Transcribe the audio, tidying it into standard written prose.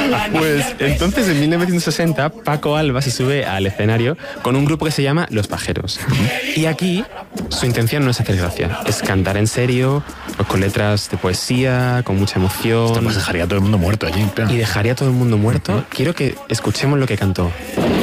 Pues entonces en 1960 Paco Alba se sube al escenario con un grupo que se llama Los Pajeros. Y aquí su intención no es hacer gracia, es cantar en serio, pues con letras de poesía, con mucha emoción. Pues dejaría a todo el mundo muerto allí. Claro. Y dejaría a todo el mundo muerto. Quiero que escuchemos lo que cantó.